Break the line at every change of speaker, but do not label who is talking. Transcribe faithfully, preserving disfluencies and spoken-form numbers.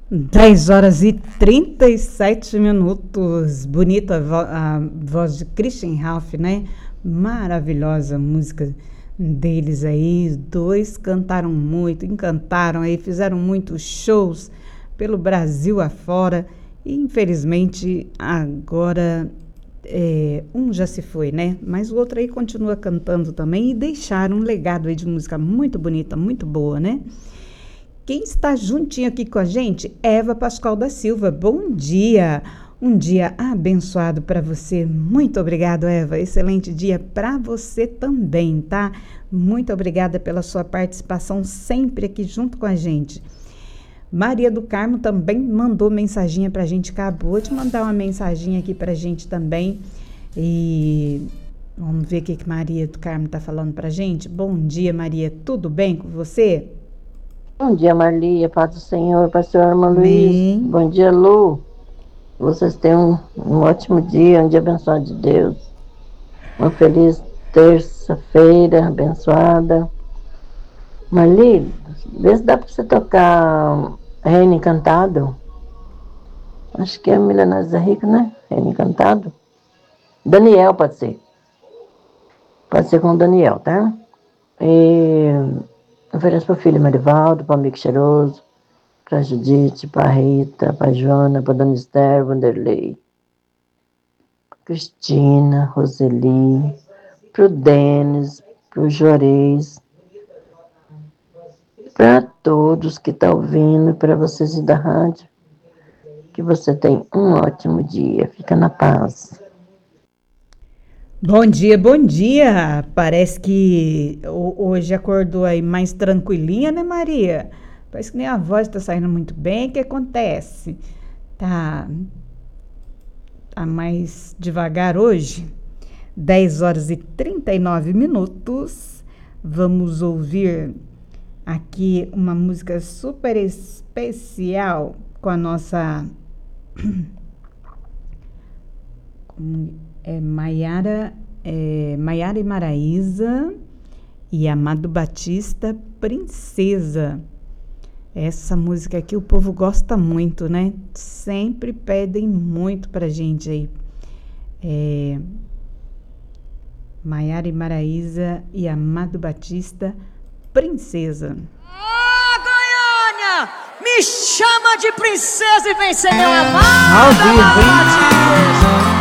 dez horas e trinta e sete minutos. Bonita vo a voz de Christian Ralph, né? Maravilhosa música deles aí. Os dois cantaram muito, encantaram aí, fizeram muitos shows pelo Brasil afora. E infelizmente agora é, um já se foi, né? Mas o outro aí continua cantando também e deixaram um legado aí de música muito bonita, muito boa, né? Quem está juntinho aqui com a gente? Eva Pascoal da Silva. Bom dia! Um dia abençoado para você. Muito obrigado, Eva. Excelente dia para você também, tá? Muito obrigada pela sua participação sempre aqui junto com a gente. Maria do Carmo também mandou mensaginha para a gente. Acabou de mandar uma mensaginha aqui para a gente também. E vamos ver o que, que Maria do Carmo está falando para a gente. Bom dia, Maria. Tudo bem com você?
Bom dia, Marlia, paz do Senhor, pastor Irmã Luiz. Bom dia, Lu. Vocês tenham um, um ótimo dia, um dia abençoado de Deus. Uma feliz terça-feira abençoada. Marli, vê se dá para você tocar Reino Encantado. Acho que é Milionários é Rico, né? Reino Encantado. Daniel, pode ser. Pode ser com o Daniel, tá? E... ofereço para o filho Marivaldo, para o amigo Cheiroso, para a Judite, para a Rita, para a Joana, para a Dona Esther, Vanderlei, Cristina, Roseli, para o Denis, para o Juarez, para todos que estão ouvindo, para vocês da rádio, que você tenha um ótimo dia. Fica na paz.
Bom dia, bom dia. Parece que hoje acordou aí mais tranquilinha, né, Maria? Parece que nem a voz tá saindo muito bem. O que acontece? Tá, tá mais devagar hoje? dez horas e trinta e nove minutos. Vamos ouvir aqui uma música super especial com a nossa... É Maiara, é, Maiara e Maraísa e Amado Batista, Princesa. Essa música aqui o povo gosta muito, né? Sempre pedem muito pra gente aí. É, Maiara e Maraísa e Amado Batista, Princesa.
Ô, Goiânia! Me chama de princesa e vem ser meu amado!
Ao vivo, hein?